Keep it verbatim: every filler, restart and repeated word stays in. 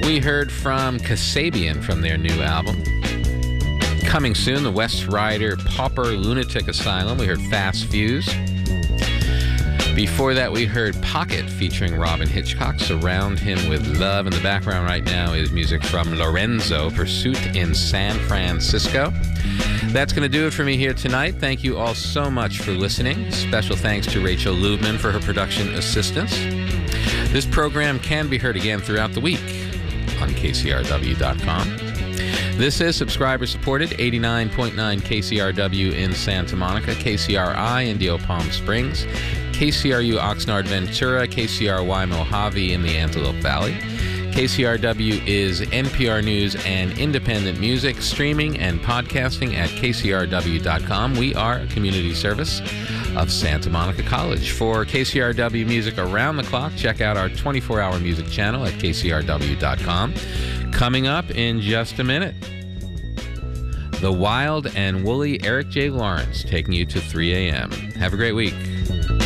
We heard from Kasabian from their new album. Coming soon, the West Rider Pauper Lunatic Asylum. We heard Fast Fuse. Before that, we heard Pocket featuring Robin Hitchcock. Surround Him with Love. In the background right now is music from Lorenzo, Pursuit in San Francisco. That's going to do it for me here tonight. Thank you all so much for listening. Special thanks to Rachel Lubman for her production assistance. This program can be heard again throughout the week on K C R W dot com. This is subscriber-supported, eighty-nine point nine K C R W in Santa Monica, K C R I in Deal Palm Springs, K C R U Oxnard Ventura, K C R Y Mojave in the Antelope Valley. K C R W is N P R News and independent music, streaming and podcasting at K C R W dot com. We are a community service of Santa Monica College. For K C R W music around the clock, check out our twenty-four hour music channel at K C R W dot com. Coming up in just a minute, the wild and woolly Eric J. Lawrence taking you to three a.m. Have a great week.